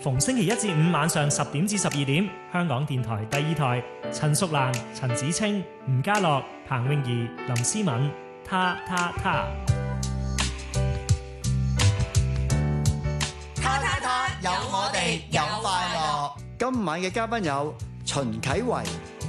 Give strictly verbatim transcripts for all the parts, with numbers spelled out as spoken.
逢星期一至五晚上十點至十二點，香港電台第二台，陳淑蘭、陳子清、吳家樂、彭詠儀、林思敏，他他他。 他他他，有我哋有快樂。 今晚嘅嘉賓有秦啟維。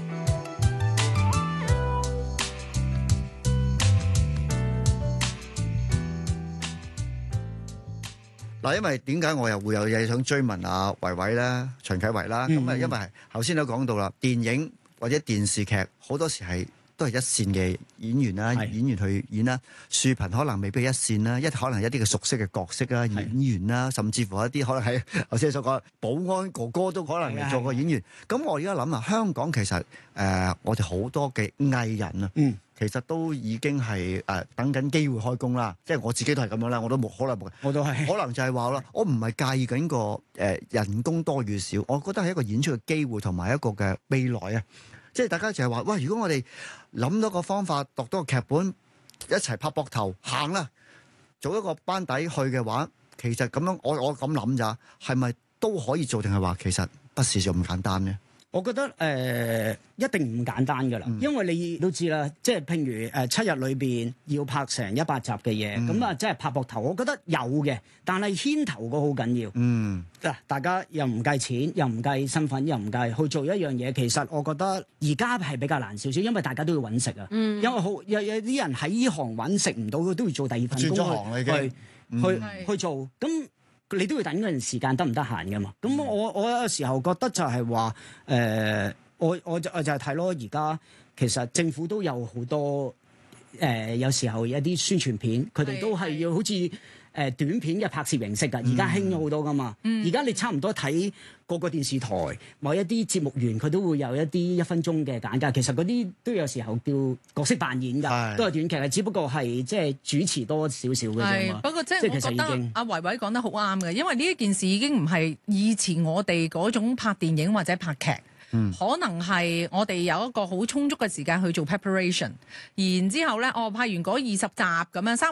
嗱，因為點解我又會有嘢想追問阿維維啦、秦啟維啦？咁啊、嗯，因為頭先都講到啦，電影或者電視劇好多時係都係一線嘅演員啦，是演員去演啦。視頻可能未必一線啦，一可能一啲嘅熟悉嘅角色啦、演員啦，甚至乎一啲可能係頭先所講保安哥哥都可能係做過演員。咁我而家諗啊，香港其實誒、呃，我哋好多嘅藝人啊。嗯其實都已經係誒、呃、等緊機會開工啦，即係我自己都係咁樣啦，我都冇可能冇，我都係可能就係話啦，我唔係介意緊個誒、呃、人工多與少，我覺得係一個演出嘅機會同埋一個嘅未來啊！即係大家就係話，喂，如果我哋諗到個方法，讀到個劇本，一齊拍膊頭行啦，做一個班底去嘅話，其實咁樣我我咁諗咋，係咪都可以做？定係話其實不是就咁簡單呢？ 我覺得誒、呃、一定唔簡單㗎啦，嗯、因為你都知啦，即係譬如誒、呃、七日裏邊要拍成一百集嘅嘢，咁啊、嗯、即係拍膊頭，我覺得有嘅，但係牽頭個好緊要。嗯，嗱，大家又唔計錢，又唔計身份，又唔計去做一樣嘢，其實我覺得而家係比較難少少，因為大家都要揾食啊。嗯、因為好有有啲人喺呢行揾食唔到，佢都要做第二份工去去、嗯、去去做咁。你都要等嗰陣時間得唔得閒㗎嘛？咁我我有時候覺得就係話誒，我我就我就係睇咯。而家其實政府都有好多誒、呃，有時候一啲宣傳片，佢哋都係要好似誒、呃、短片嘅拍攝形式㗎。而家興咗好多㗎嘛。而家、嗯、你差唔多睇個個電視台某一啲節目員，佢都會有一啲一分鐘嘅簡介。其實嗰啲都有時候叫角色扮演㗎，是都係短劇嘅，只不過係即係主持多少少嘅啫嘛。 不過即係我覺得阿維維講得好啱嘅，因為呢一件事已經唔係以前我哋嗰種拍電影或者拍劇。嗯、可能係我哋有一個好充足嘅時間去做 preparation，然之後咧，我、哦、拍完嗰二十集咁樣三